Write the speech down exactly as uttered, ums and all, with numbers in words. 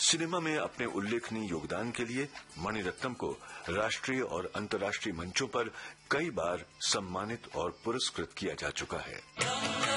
Cinema में अपने उल्लेखनीय योगदान के लिए मणिरत्नम को राष्ट्रीय और अंतर्राष्ट्रीय मंचों पर कई बार सम्मानित और पुरस्कृत किया जा चुका है।